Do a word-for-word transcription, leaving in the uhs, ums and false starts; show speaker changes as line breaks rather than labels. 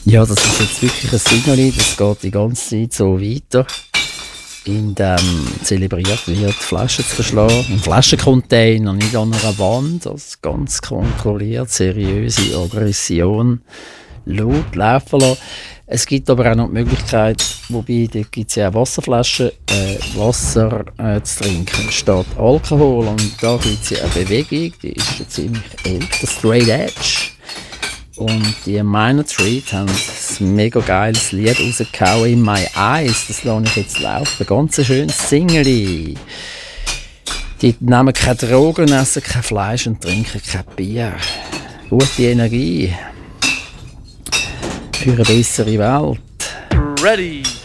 Ja, das ist jetzt wirklich ein Signal, das geht die ganze Zeit so weiter. In dem zelebriert wird, Flaschen zu verschlagen. Ein Flaschencontainer, nicht an einer Wand. Also ganz kontrolliert, seriöse Aggression. Laut laufen lassen. Es gibt aber auch noch die Möglichkeit, wobei da gibt es ja auch Wasserflaschen, äh, Wasser äh, zu trinken statt Alkohol. Und da gibt es ja eine Bewegung, die ist ja ziemlich älter, Straight Edge. Und die Minor Threat haben ein mega geiles Lied rausgehauen, «In My Eyes». Das lasse ich jetzt laufen. Ganz ein schönes Singeli. Die nehmen keine Drogen, essen kein Fleisch und trinken kein Bier. Gute Energie für eine bessere Welt.
Ready.